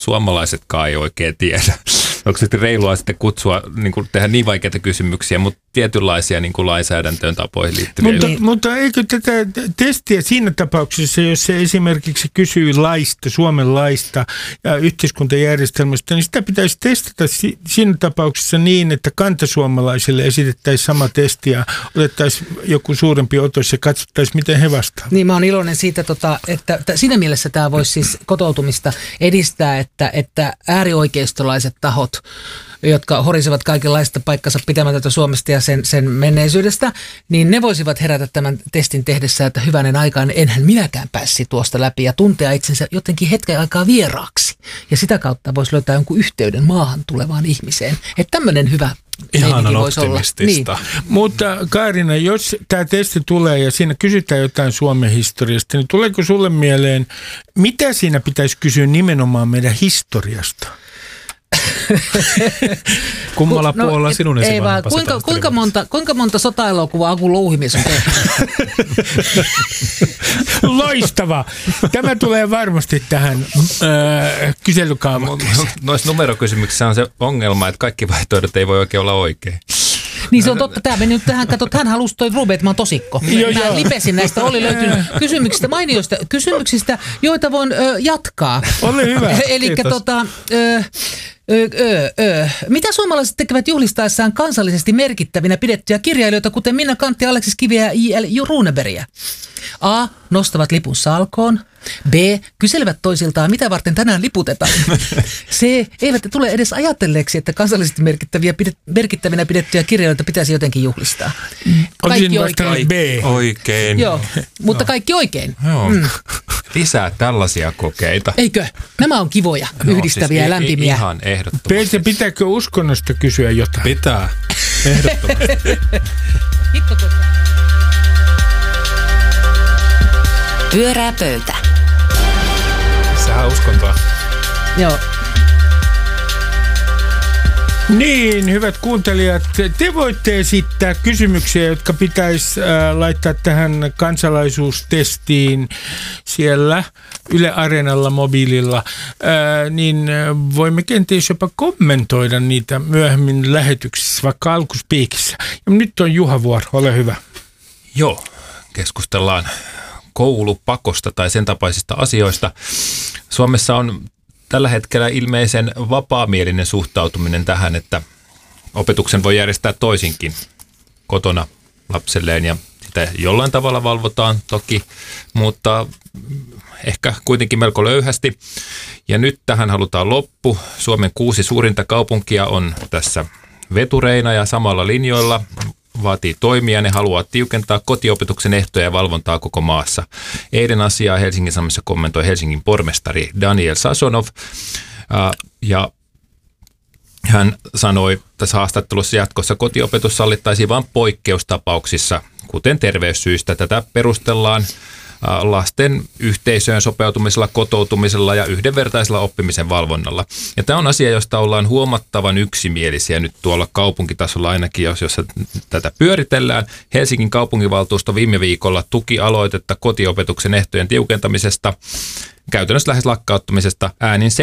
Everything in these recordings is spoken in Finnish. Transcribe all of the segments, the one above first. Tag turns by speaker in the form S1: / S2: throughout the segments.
S1: suomalaisetkaan ei oikein tiedä. Onko se reilua sitten kutsua, niin kuin tehdä niin vaikeita kysymyksiä, mutta tietynlaisia niin kuin lainsäädäntöön tapoihin liittyviä.
S2: Mutta eikö tätä testiä siinä tapauksessa, jos se esimerkiksi kysyy laista, Suomen laista ja yhteiskuntajärjestelmästä, niin sitä pitäisi testata siinä tapauksessa niin, että kantasuomalaisille esitettäisiin sama testi ja otettaisiin joku suurempi otos ja katsottaisiin, miten he vastaavat.
S3: Niin, mä oon iloinen siitä, että siinä mielessä tämä voisi siis kotoutumista edistää, että äärioikeistolaiset tahot, jotka horisevat kaikenlaista paikkansa pitämätöntä Suomesta ja sen menneisyydestä, niin ne voisivat herätä tämän testin tehdessä, että hyvänen aikaan enhän minäkään pääsisi tuosta läpi ja tuntea itsensä jotenkin hetken aikaa vieraaksi. Ja sitä kautta voisi löytää jonkun yhteyden maahan tulevaan ihmiseen. Että tämmöinen hyvä
S4: ihanan
S3: voisi
S4: optimistista.
S3: olla. Niin.
S2: Mutta Kaarina, jos tämä testi tulee ja siinä kysytään jotain Suomen historiasta, niin tuleeko sulle mieleen, mitä siinä pitäisi kysyä nimenomaan meidän historiasta?
S4: Kummalla puolella sinun
S3: ei vaan, kuinka monta sotaelokuvaa Aku Louhimies on tehnyt?
S2: Loistava! Tämä tulee varmasti tähän kyselykaavakkeeseen.
S1: Noissa numerokysymyksissä on se ongelma, että kaikki vaihtoehdot ei voi oikein olla oikein.
S3: Niin se on totta. Tämä meni nyt tähän, hän halusi toi Rube, että mä oon tosikko. Mä lipesin näistä, oli löytynyt kysymyksistä, mainioista kysymyksistä, joita voin jatkaa.
S2: Ole hyvä.
S3: Elikkä mitä suomalaiset tekevät juhlistaessaan kansallisesti merkittävinä pidettyjä kirjailijoita, kuten Minna Canth ja Aleksis Kiveä ja J.L. Runebergia? A. Nostavat lipun salkoon. B. Kyselevät toisiltaan, mitä varten tänään liputetaan. C. Eivät tule edes ajatelleeksi, että kansallisesti merkittävinä pidettyjä kirjailijoita pitäisi jotenkin juhlistaa.
S2: Kaikki oikein.
S1: B. Oikein.
S3: Joo, mutta kaikki oikein.
S1: Joo. Lisää tällaisia kokeita.
S3: Eikö? Nämä on kivoja, yhdistäviä ja lämpimiä.
S1: Ihan ehdottomasti.
S2: Pitääkö uskonnosta kysyä jotain?
S4: Pitää. Ehdottomasti.
S5: Pyörää pöytä.
S4: Sehän on uskontoa.
S3: Joo.
S2: Niin, hyvät kuuntelijat, te voitte esittää kysymyksiä, jotka pitäisi laittaa tähän kansalaisuustestiin siellä Yle Areenalla mobiililla, niin voimme kenties jopa kommentoida niitä myöhemmin lähetyksissä, vaikka alkuspiikissä. Ja nyt on Juha vuoro, ole hyvä.
S1: Joo, keskustellaan koulupakosta tai sen tapaisista asioista. Suomessa on tällä hetkellä ilmeisen vapaamielinen suhtautuminen tähän, että opetuksen voi järjestää toisinkin kotona lapselleen ja sitä jollain tavalla valvotaan toki, mutta ehkä kuitenkin melko löyhästi. Ja nyt tähän halutaan loppu. Suomen 6 suurinta kaupunkia on tässä vetureina ja samalla linjoilla. Vaatii toimia, ne haluaa tiukentaa kotiopetuksen ehtoja ja valvontaa koko maassa. Eilen asiaa Helsingin Sanomissa kommentoi Helsingin pormestari Daniel Sasonov, ja hän sanoi tässä haastattelussa jatkossa kotiopetus sallittaisiin vain poikkeustapauksissa, kuten terveyssyistä. Tätä perustellaan lasten yhteisöön sopeutumisella, kotoutumisella ja yhdenvertaisella oppimisen valvonnalla. Ja tämä on asia, josta ollaan huomattavan yksimielisiä nyt tuolla kaupunkitasolla ainakin, jossa tätä pyöritellään. Helsingin kaupunginvaltuusto viime viikolla tuki aloitetta kotiopetuksen ehtojen tiukentamisesta, käytännössä lähes lakkauttamisesta äänin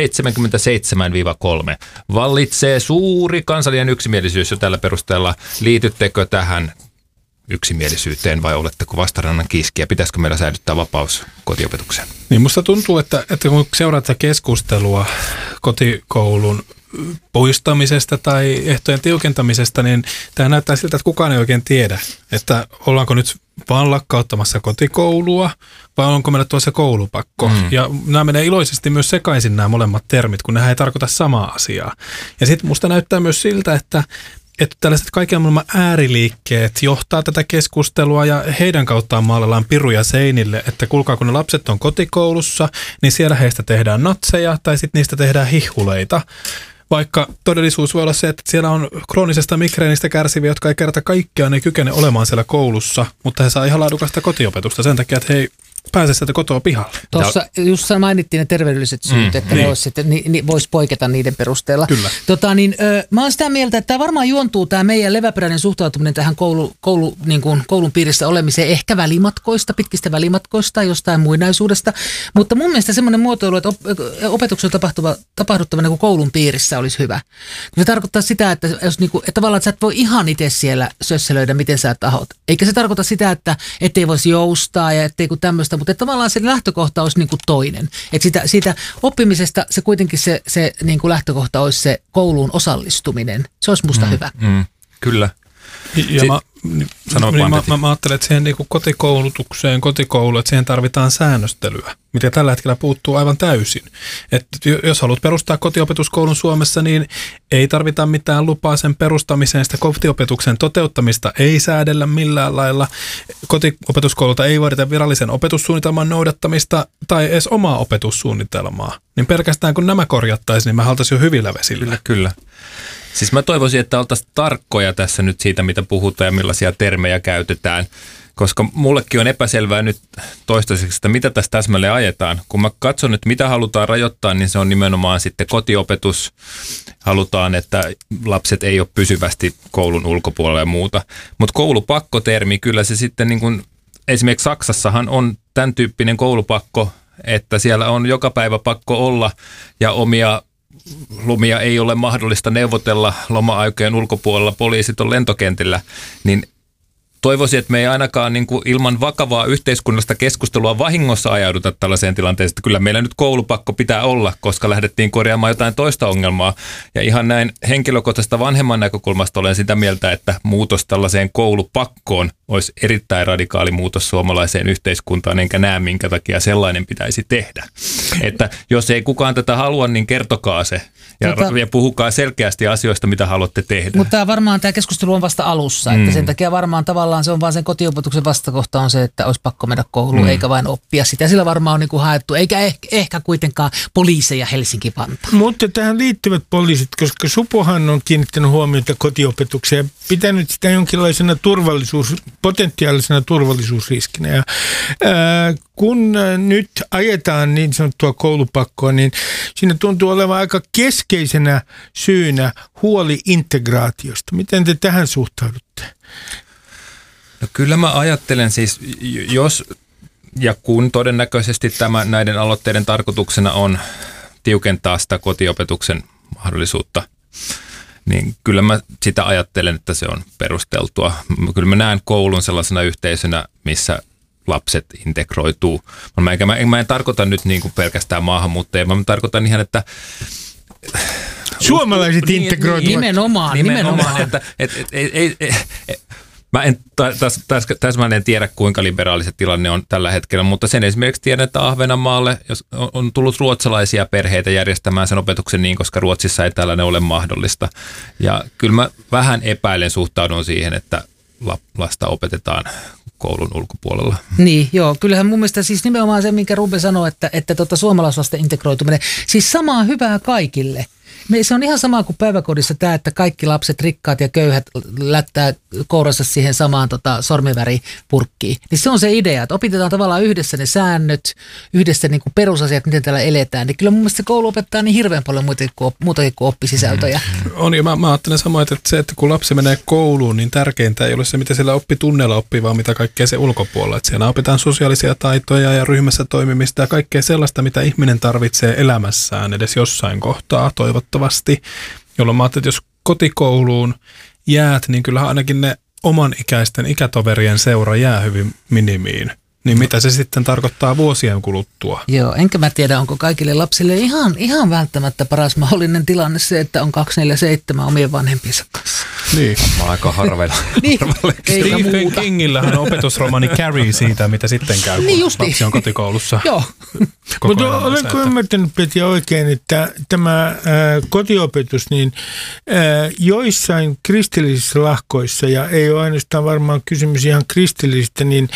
S1: 77-3. Vallitsee suuri kansallinen yksimielisyys jo tällä perusteella. Liityttekö tähän yksimielisyyteen vai oletteko vastarannan kiskiä? Pitäisikö meillä säilyttää vapaus kotiopetukseen?
S4: Niin musta tuntuu, että kun seuraa tätä keskustelua kotikoulun poistamisesta tai ehtojen tiukentamisesta, niin tämä näyttää siltä, että kukaan ei oikein tiedä, että ollaanko nyt vaan lakkauttamassa kotikoulua vai onko meillä tuossa koulupakko. Ja nämä menee iloisesti myös sekaisin nämä molemmat termit, kun nehän ei tarkoita samaa asiaa. Ja sitten musta näyttää myös siltä, että tällaiset kaiken maailman ääriliikkeet johtaa tätä keskustelua ja heidän kauttaan maalellaan piruja seinille, että kuulkaa kun ne lapset on kotikoulussa, niin siellä heistä tehdään natseja tai sitten niistä tehdään hihuleita. Vaikka todellisuus voi olla se, että siellä on kroonisesta migreenistä kärsiviä, jotka ei kerta kaikkiaan ei kykene olemaan siellä koulussa, mutta he saa ihan laadukasta kotiopetusta sen takia, että he ei pääse sieltä kotoa pihalle.
S3: Tuossa just mainittiin ne terveydelliset syyt, että ne olisi sitten, voisi poiketa niiden perusteella.
S4: Kyllä.
S3: Mä oon sitä mieltä, että tämä varmaan juontuu tämä meidän leväperäinen suhtautuminen tähän koulun piirissä olemiseen ehkä välimatkoista, pitkistä välimatkoista, jostain muinaisuudesta. Mutta mun mielestä semmoinen muotoilu, että opetuksen tapahduttava niin kuin koulun piirissä olisi hyvä. Se tarkoittaa sitä, että, että tavallaan että sä et voi ihan itse siellä sösselöidä, miten sä tahot. Eikä se tarkoita sitä, että ettei voisi joustaa ja ettei kuin tämmöistä, mutta että tavallaan se lähtökohta olisi niin kuin toinen. Että siitä oppimisesta se kuitenkin se niin kuin lähtökohta olisi se kouluun osallistuminen. Se olisi musta hyvä.
S1: Kyllä.
S4: Ja mä ajattelen, että siihen niin kuin kotikouluun, että siihen tarvitaan säännöstelyä, mitä tällä hetkellä puuttuu aivan täysin. Että jos haluat perustaa kotiopetuskoulun Suomessa, niin ei tarvita mitään lupaa sen perustamiseen, sitä kotiopetuksen toteuttamista ei säädellä millään lailla. Kotiopetuskoululta ei vaadita virallisen opetussuunnitelman noudattamista tai edes omaa opetussuunnitelmaa. Niin pelkästään kun nämä korjattaisiin, niin mä oltaisiin jo hyvillä vesillä.
S1: Kyllä. Siis mä toivoisin, että oltaisiin tarkkoja tässä nyt siitä, mitä puhutaan ja millaisia termejä käytetään, koska mullekin on epäselvää nyt toistaiseksi, että mitä tässä täsmälleen ajetaan. Kun mä katson, että mitä halutaan rajoittaa, niin se on nimenomaan sitten kotiopetus. Halutaan, että lapset ei ole pysyvästi koulun ulkopuolella ja muuta. Mutta koulupakkotermi, kyllä se sitten niin kuin, esimerkiksi Saksassahan on tämän tyyppinen koulupakko, että siellä on joka päivä pakko olla ja omia lomia ei ole mahdollista neuvotella loma-aikojen ulkopuolella, poliisit on lentokentillä, niin toivoisin, että me ei ainakaan niin kuin ilman vakavaa yhteiskunnallista keskustelua vahingossa ajauduta tällaiseen tilanteeseen, että kyllä meillä nyt koulupakko pitää olla, koska lähdettiin korjaamaan jotain toista ongelmaa. Ja ihan näin henkilökohtaisesta vanhemman näkökulmasta olen sitä mieltä, että muutos tällaiseen koulupakkoon olisi erittäin radikaali muutos suomalaiseen yhteiskuntaan, enkä näe minkä takia sellainen pitäisi tehdä. Että jos ei kukaan tätä halua, niin kertokaa se ja puhukaa selkeästi asioista, mitä haluatte tehdä.
S3: Mutta varmaan tämä keskustelu on vasta alussa, että sen takia varmaan tavallaan se on vaan sen kotiopetuksen vastakohta on se, että olisi pakko mennä kouluun eikä vain oppia sitä. Ja sillä varmaan on niin kuin haettu, eikä ehkä kuitenkaan poliiseja Helsinki-Vantaa.
S2: Mutta tähän liittyvät poliisit, koska Supohan on kiinnittänyt huomiota kotiopetukseen ja pitänyt sitä jonkinlaisena potentiaalisena turvallisuusriskinä. Ja, kun nyt ajetaan niin sanottua koulupakkoa, niin siinä tuntuu olevan aika keskeisenä syynä huoli integraatiosta. Miten te tähän suhtaudutte?
S1: No kyllä mä ajattelen siis, jos ja kun todennäköisesti näiden aloitteiden tarkoituksena on tiukentaa sitä kotiopetuksen mahdollisuutta, niin kyllä mä sitä ajattelen, että se on perusteltua. Kyllä mä näen koulun sellaisena yhteisönä, missä lapset integroituu. Mä en tarkoita nyt niin kuin pelkästään maahanmuuttajia, mä tarkoitan ihan, että
S2: suomalaiset integroituvat.
S3: Nimenomaan.
S1: Mä en täsmälleen tiedä, kuinka liberaali se tilanne on tällä hetkellä, mutta sen esimerkiksi tiedän, että Ahvenanmaalle on tullut ruotsalaisia perheitä järjestämään sen opetuksen niin, koska Ruotsissa ei tällainen ole mahdollista. Ja kyllä mä vähän suhtaudun siihen, että lasta opetetaan koulun ulkopuolella.
S3: Niin, joo. Kyllähän mun mielestä siis nimenomaan se, minkä Ruben sanoi, että suomalaislasten integroituminen, siis samaa hyvää kaikille. Se on ihan sama kuin päiväkodissa tämä, että kaikki lapset, rikkaat ja köyhät lättää kourassa siihen samaan sormiväripurkkiin. Niin se on se idea, että opitetaan tavallaan yhdessä ne säännöt, yhdessä niin kuin perusasiat, miten täällä eletään. Niin kyllä mun mielestä se koulu opettaa niin hirveän paljon muutakin kuin oppisisältöjä.
S4: On, ja mä ajattelen samoin, että se, että kun lapsi menee kouluun, niin tärkeintä ei ole se, mitä siellä oppitunneilla oppii, vaan mitä kaikkea se ulkopuolella. Että siellä opitaan sosiaalisia taitoja ja ryhmässä toimimista ja kaikkea sellaista, mitä ihminen tarvitsee elämässään edes jossain kohtaa toivottavasti. Jolloin mä ajattelin, että jos kotikouluun jäät, niin kyllähän ainakin ne oman ikäisten ikätoverien seura jää hyvin minimiin. Niin mitä se sitten tarkoittaa vuosien kuluttua?
S3: Joo, enkä mä tiedä, onko kaikille lapsille ihan välttämättä paras mahdollinen tilanne se, että on 247 omien vanhempiensa kanssa.
S4: Niin.
S1: Mä aika harveilla.
S3: Niin,
S4: Stephen Kingillähän on opetusromaani Carrie siitä, mitä sitten käy, kun niin lapsi on kotikoulussa.
S3: Joo.
S2: Mutta olenko ymmärtänyt, Petja, oikein, että tämä kotiopetus, niin joissain kristillisissä lahkoissa, ja ei ole ainoastaan varmaan kysymys ihan kristillisistä, niin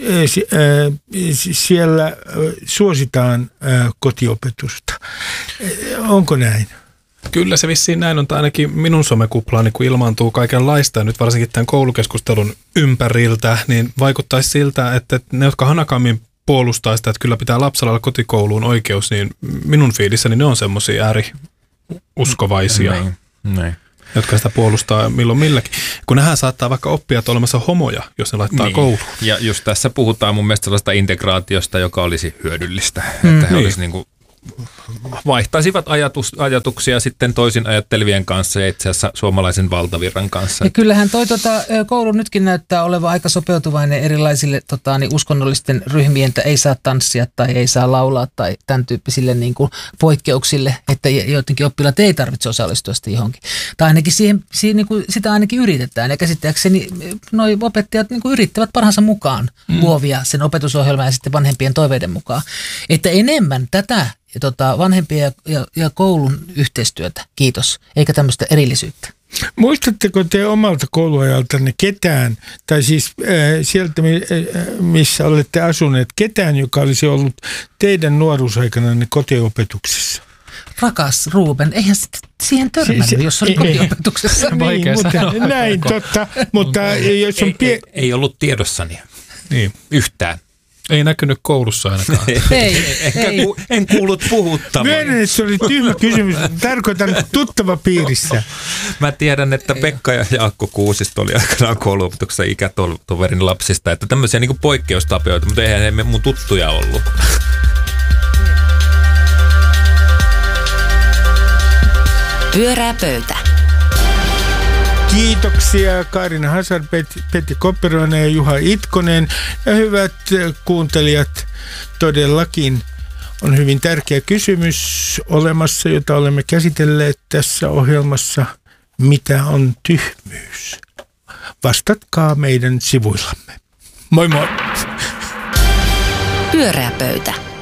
S2: siellä suositaan kotiopetusta. Onko näin?
S4: Kyllä se vissiin näin on, tai ainakin minun somekuplaani, kun ilmaantuu kaikenlaista, ja nyt varsinkin tämän koulukeskustelun ympäriltä, niin vaikuttaisi siltä, että ne, jotka hanakammin puolustaa sitä, että kyllä pitää lapsella olla kotikouluun oikeus, niin minun fiilissäni ne on semmoisia ääriuskovaisia, jotka sitä puolustaa milloin milläkin. Kun nehän saattaa vaikka oppia, että olemassa homoja, jos ne laittaa kouluun.
S1: Ja just tässä puhutaan mun mielestä sellaista integraatiosta, joka olisi hyödyllistä. Että he olisi niinku vaihtaisivat ajatuksia sitten toisin ajattelevien kanssa ja itse asiassa suomalaisen valtavirran kanssa.
S3: Ja kyllähän koulu nytkin näyttää olevan aika sopeutuvainen erilaisille uskonnollisten ryhmien, että ei saa tanssia tai ei saa laulaa tai tämän tyyppisille niin kuin poikkeuksille, että joidenkin oppilaat ei tarvitse osallistua sitten johonkin. Tai ainakin siihen niin kuin sitä ainakin yritetään ja käsittääkseni noi opettajat niin kuin yrittävät parhaansa mukaan luovia sen opetusohjelman ja sitten vanhempien toiveiden mukaan. Että enemmän tätä vanhempien ja koulun yhteistyötä, kiitos, eikä tämmöistä erillisyyttä.
S2: Muistatteko te omalta kouluajaltanne ketään, tai siis sieltä, missä olette asuneet, ketään, joka olisi ollut teidän nuoruusaikananne kotiopetuksessa?
S3: Rakas Ruben, eihän siihen törmännyt, jos oli kotiopetuksessa.
S2: Niin, mutta, näin, totta, mutta jos on
S1: ei ollut tiedossani yhtään.
S4: Ei näkynyt koulussa ainakaan.
S1: En kuullut puhuttavan.
S2: Myönnän, että se oli tyhmä kysymys. Tarkoitan tuttava piirissä.
S1: Mä tiedän, että Pekka ja Jaakko Kuusisto oli aikanaan kouluopetuksessa ikätoverin lapsista. Että tämmöisiä niin kuin poikkeustapioita, mutta eihän ne mun tuttuja ollut.
S5: Pyörää pöytä.
S2: Kiitoksia Kaarina Hazard, Petri Kopperoinen ja Juha Itkonen. Ja hyvät kuuntelijat, todellakin on hyvin tärkeä kysymys olemassa, jota olemme käsitelleet tässä ohjelmassa. Mitä on tyhmyys? Vastatkaa meidän sivuillamme. Moi moi!
S5: Pyörää pöytä.